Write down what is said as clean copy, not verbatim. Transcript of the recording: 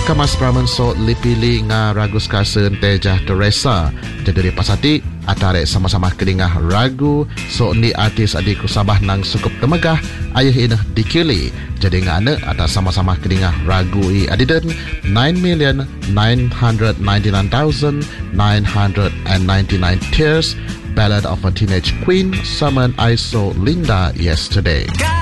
Kamas pramen so lipili nga ragu skasen tejah Teresa. Jadi pasati atare sama-sama kelingah ragu so ni artis adiku sabah nang sukup temegah ayah inah dikili. Jadi ngane ada sama-sama kelingah ragu I adiden 9,999,999 tears. Ballad of a Teenage Queen, Summoned I Saw Linda Yesterday.